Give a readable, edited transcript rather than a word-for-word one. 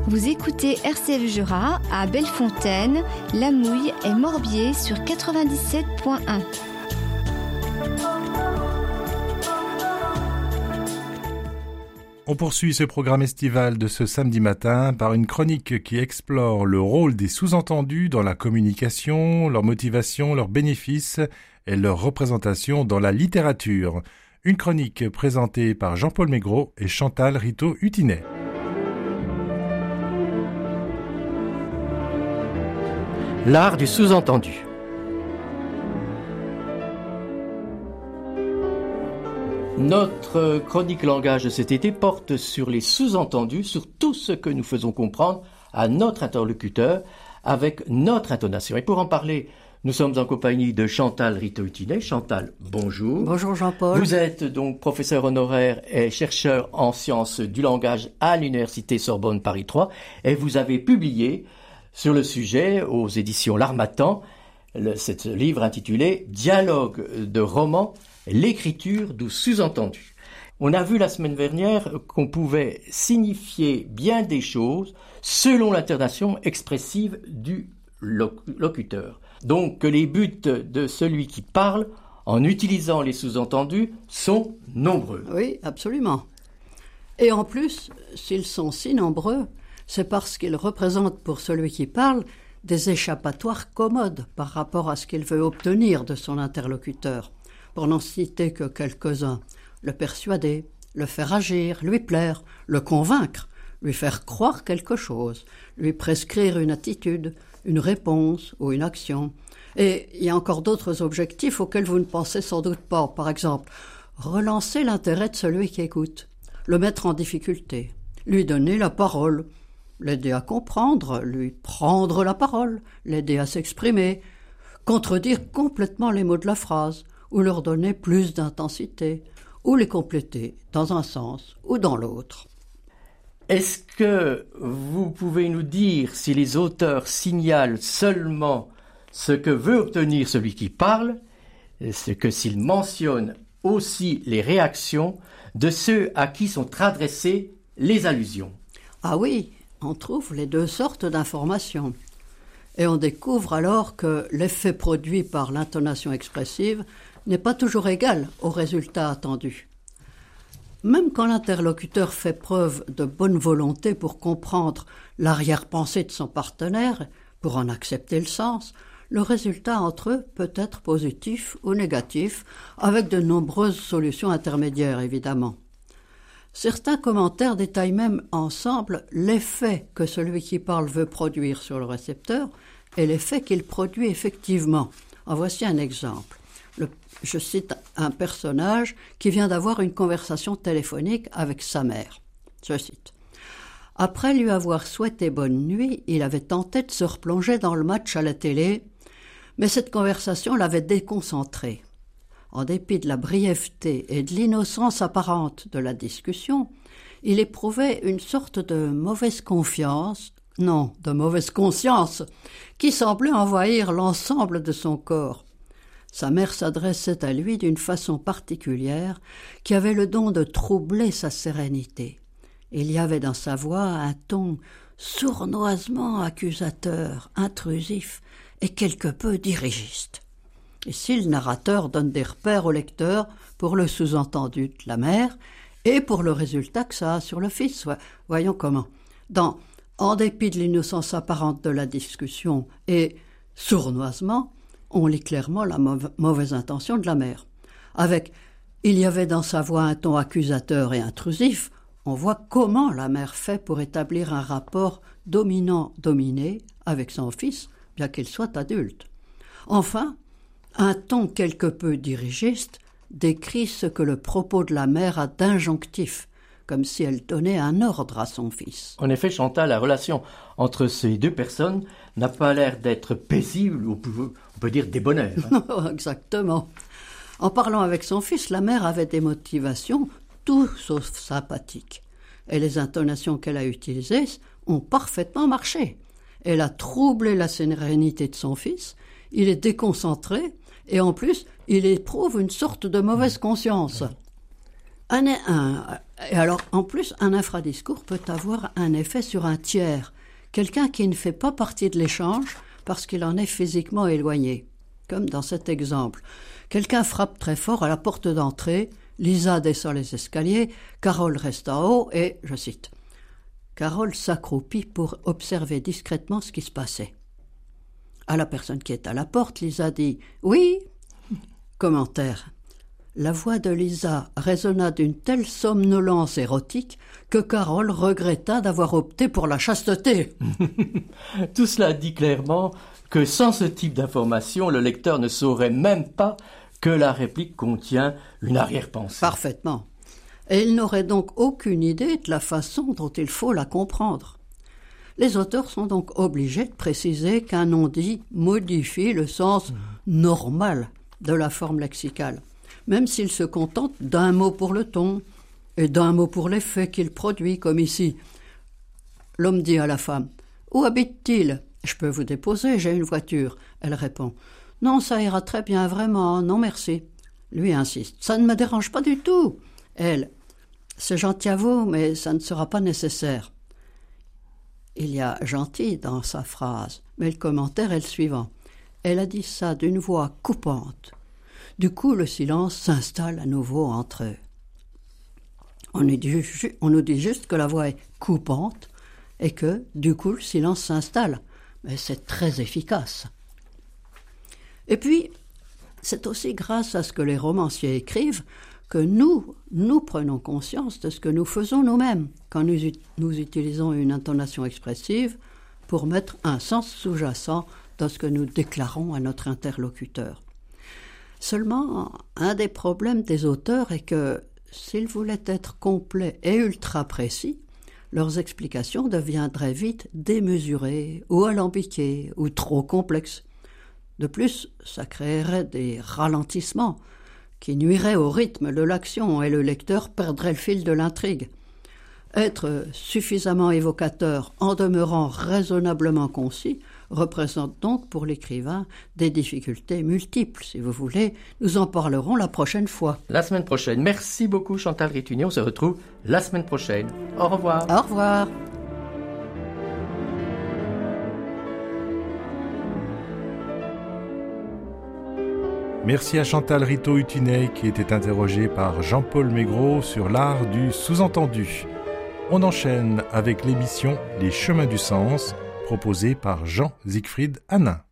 Vous écoutez RCF Jura à Bellefontaine, Lamouille et Morbier sur 97.1. On poursuit ce programme estival de ce samedi matin par une chronique qui explore le rôle des sous-entendus dans la communication, leur motivation, leurs bénéfices et leur représentation dans la littérature. Une chronique présentée par Jean-Paul Maigret et Chantal Rittaud-Hutinet. L'art du sous-entendu. Notre chronique langage de cet été porte sur les sous-entendus, sur tout ce que nous faisons comprendre à notre interlocuteur avec notre intonation. Et pour en parler, nous sommes en compagnie de Chantal Rittaud-Hutinet. Chantal, bonjour. Bonjour Jean-Paul. Vous êtes donc professeur honoraire et chercheur en sciences du langage à l'Université Sorbonne Paris 3 et vous avez publié sur le sujet aux éditions L'Harmattan ce livre intitulé « Dialogue de roman, l'écriture du sous-entendu ». On a vu la semaine dernière qu'on pouvait signifier bien des choses selon l'intonation expressive du locuteur. Donc que les buts de celui qui parle, en utilisant les sous-entendus, sont nombreux. Oui, absolument. Et en plus, s'ils sont si nombreux, c'est parce qu'ils représentent pour celui qui parle des échappatoires commodes par rapport à ce qu'il veut obtenir de son interlocuteur. Pour n'en citer que quelques-uns, le persuader, le faire agir, lui plaire, le convaincre, lui faire croire quelque chose, lui prescrire une attitude, une réponse ou une action. Et il y a encore d'autres objectifs auxquels vous ne pensez sans doute pas. Par exemple, relancer l'intérêt de celui qui écoute, le mettre en difficulté, lui donner la parole, l'aider à comprendre, lui prendre la parole, l'aider à s'exprimer, contredire complètement les mots de la phrase, ou leur donner plus d'intensité, ou les compléter dans un sens ou dans l'autre. Est-ce que vous pouvez nous dire si les auteurs signalent seulement ce que veut obtenir celui qui parle, ce que s'ils mentionnent aussi les réactions de ceux à qui sont adressées les allusions? Ah oui, on trouve les deux sortes d'informations. Et on découvre alors que l'effet produit par l'intonation expressive n'est pas toujours égal au résultat attendu. Même quand l'interlocuteur fait preuve de bonne volonté pour comprendre l'arrière-pensée de son partenaire, pour en accepter le sens, le résultat entre eux peut être positif ou négatif, avec de nombreuses solutions intermédiaires évidemment. Certains commentaires détaillent même ensemble l'effet que celui qui parle veut produire sur le récepteur et l'effet qu'il produit effectivement. En voici un exemple. Je cite un personnage qui vient d'avoir une conversation téléphonique avec sa mère. Je cite. « Après lui avoir souhaité bonne nuit, il avait tenté de se replonger dans le match à la télé, mais cette conversation l'avait déconcentré. En dépit de la brièveté et de l'innocence apparente de la discussion, il éprouvait une sorte de mauvaise conscience, qui semblait envahir l'ensemble de son corps. Sa mère s'adressait à lui d'une façon particulière qui avait le don de troubler sa sérénité. Il y avait dans sa voix un ton sournoisement accusateur, intrusif et quelque peu dirigiste. Ici, le narrateur donne des repères au lecteur pour le sous-entendu de la mère et pour le résultat que ça a sur le fils. Voyons comment. Dans « En dépit de l'innocence apparente de la discussion » et « sournoisement », on lit clairement la mauvaise intention de la mère. Avec « il y avait dans sa voix un ton accusateur et intrusif », on voit comment la mère fait pour établir un rapport dominant-dominé avec son fils, bien qu'il soit adulte. Enfin, un ton quelque peu dirigiste décrit ce que le propos de la mère a d'injonctif, comme si elle donnait un ordre à son fils. En effet, Chantal, la relation entre ces deux personnes n'a pas l'air d'être paisible, ou on peut dire débonnaire. Exactement. En parlant avec son fils, la mère avait des motivations tout sauf sympathiques. Et les intonations qu'elle a utilisées ont parfaitement marché. Elle a troublé la sérénité de son fils, il est déconcentré, et en plus, il éprouve une sorte de mauvaise conscience. Et alors, en plus, un infradiscours peut avoir un effet sur un tiers, quelqu'un qui ne fait pas partie de l'échange parce qu'il en est physiquement éloigné. Comme dans cet exemple. Quelqu'un frappe très fort à la porte d'entrée, Lisa descend les escaliers, Carole reste en haut et, je cite, « Carole s'accroupit pour observer discrètement ce qui se passait. » À la personne qui est à la porte, Lisa dit « Oui ?» Commentaire. La voix de Lisa résonna d'une telle somnolence érotique que Carole regretta d'avoir opté pour la chasteté. Tout cela dit clairement que sans ce type d'information, le lecteur ne saurait même pas que la réplique contient une arrière-pensée. Parfaitement. Et il n'aurait donc aucune idée de la façon dont il faut la comprendre. Les auteurs sont donc obligés de préciser qu'un non-dit modifie le sens normal de la forme lexicale, même s'il se contente d'un mot pour le ton et d'un mot pour l'effet qu'il produit, comme ici. L'homme dit à la femme « Où habite-t-il ? Je peux vous déposer, j'ai une voiture. » Elle répond « Non, ça ira très bien, vraiment, non merci. » Lui insiste « Ça ne me dérange pas du tout. » Elle « C'est gentil à vous, mais ça ne sera pas nécessaire. » Il y a gentil dans sa phrase, mais le commentaire est le suivant. Elle a dit ça d'une voix coupante. Du coup, le silence s'installe à nouveau entre eux. On nous dit juste que la voix est coupante et que, du coup, le silence s'installe. Mais c'est très efficace. Et puis, c'est aussi grâce à ce que les romanciers écrivent que nous prenons conscience de ce que nous faisons nous-mêmes quand nous utilisons une intonation expressive pour mettre un sens sous-jacent dans ce que nous déclarons à notre interlocuteur. Seulement, un des problèmes des auteurs est que, s'ils voulaient être complets et ultra précis, leurs explications deviendraient vite démesurées ou alambiquées ou trop complexes. De plus, ça créerait des ralentissements qui nuiraient au rythme de l'action et le lecteur perdrait le fil de l'intrigue. Être suffisamment évocateur en demeurant raisonnablement concis représente donc pour l'écrivain des difficultés multiples. Si vous voulez, nous en parlerons la prochaine fois. La semaine prochaine. Merci beaucoup Chantal Ritunier. On se retrouve la semaine prochaine. Au revoir. Au revoir. Merci à Chantal Rittaud-Hutinet qui était interrogée par Jean-Paul Maigret sur l'art du sous-entendu. On enchaîne avec l'émission Les Chemins du Sens, proposée par Jean-Siegfried Hanin.